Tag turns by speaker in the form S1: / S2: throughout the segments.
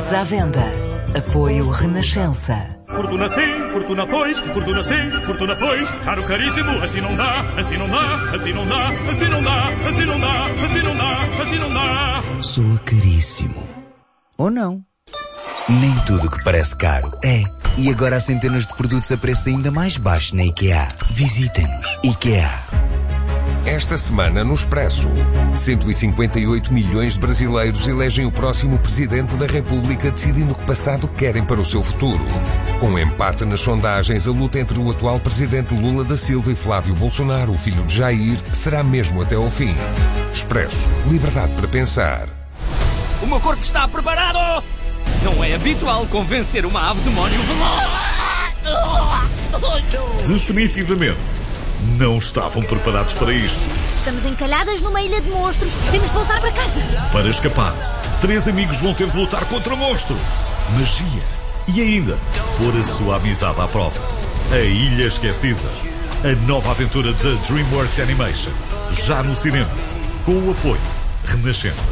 S1: Produtos à venda. Apoio Renascença.
S2: Fortuna sim, fortuna pois, fortuna sim, fortuna pois. Caro caríssimo, assim não dá, assim não dá, assim não dá, assim não dá, assim não dá, assim não dá, assim não dá.
S3: Soa caríssimo. Ou não? Nem tudo que parece caro é. E agora há centenas de produtos a preço ainda mais baixo na IKEA. Visitem-nos. IKEA.
S4: Esta semana no Expresso, 158 milhões de brasileiros elegem o próximo Presidente da República, decidindo que passado querem para o seu futuro. Com um empate nas sondagens, a luta entre o atual Presidente Lula da Silva e Flávio Bolsonaro, o filho de Jair, será mesmo até ao fim. Expresso. Liberdade para pensar.
S5: O meu corpo está preparado! Não é habitual convencer uma ave demónio veloz.
S6: Definitivamente, não estavam preparados para isto.
S7: Estamos encalhadas numa ilha de monstros. Temos de voltar para casa.
S6: Para escapar, 3 amigos vão ter de lutar contra monstros, magia e ainda pôr a sua amizade à prova. A Ilha Esquecida. A nova aventura da DreamWorks Animation. Já no cinema. Com o apoio Renascença.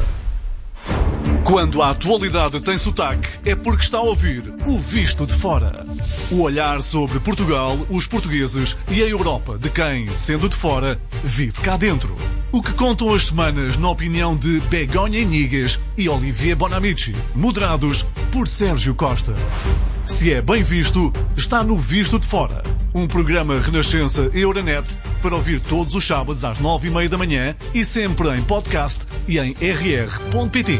S8: Quando a atualidade tem sotaque, é porque está a ouvir o Visto de Fora. O olhar sobre Portugal, os portugueses e a Europa de quem, sendo de fora, vive cá dentro. O que contam as semanas na opinião de Begonha Inigas e Olivier Bonamici, moderados por Sérgio Costa. Se é bem visto, está no Visto de Fora. Um programa Renascença Euronet para ouvir todos os sábados às 9h30 da manhã e sempre em podcast e em rr.pt.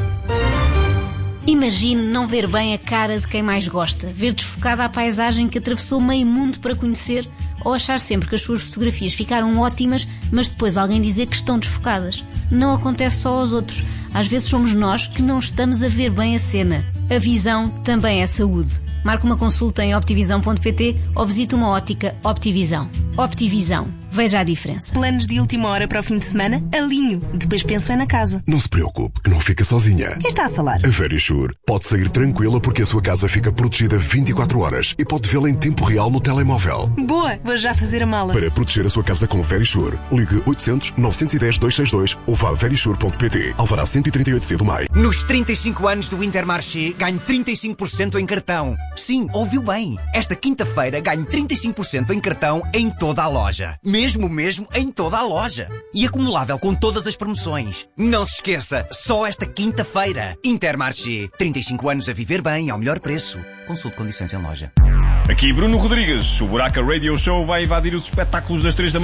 S7: Imagine não ver bem a cara de quem mais gosta, ver desfocada a paisagem que atravessou meio mundo para conhecer, ou achar sempre que as suas fotografias ficaram ótimas, mas depois alguém dizer que estão desfocadas. Não acontece só aos outros. Às vezes somos nós que não estamos a ver bem a cena. A visão também é saúde. Marque uma consulta em optivisão.pt ou visite uma ótica Optivisão. Optivisão. Veja a diferença.
S9: Planos de última hora para o fim de semana? Alinho. Depois penso na casa.
S10: Não se preocupe, que não fica sozinha.
S9: Quem está a falar?
S10: A Verisure pode sair tranquila porque a sua casa fica protegida 24 horas e pode vê-la em tempo real no telemóvel.
S9: Boa, vou já fazer a mala.
S10: Para proteger a sua casa com Verisure, ligue 800-910-262 ou vá a verisure.pt. Alvará 138C do Maio.
S11: Nos 35 anos do Intermarché, ganho 35% em cartão. Sim, ouviu bem. Esta quinta-feira ganho 35% em cartão em toda a loja. Mesmo em toda a loja. E acumulável com todas as promoções. Não se esqueça, só esta quinta-feira. Intermarché, 35 anos a viver bem ao melhor preço. Consulte condições em loja.
S12: Aqui Bruno Rodrigues. O Buraca Radio Show vai invadir os espetáculos das 3 da manhã.